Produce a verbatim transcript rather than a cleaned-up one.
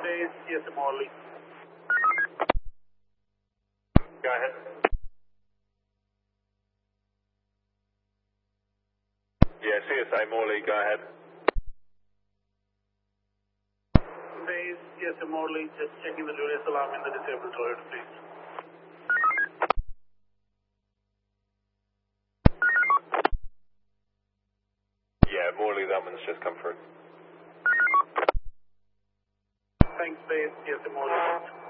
Base, yes, Morley. Go ahead. Yeah, C S A Morley, go ahead. Base, yes, Morley, just checking the Julius alarm in the disabled toilet, please. Yeah, Morley, that one's just come through. Thanks, Base, yes, Morley.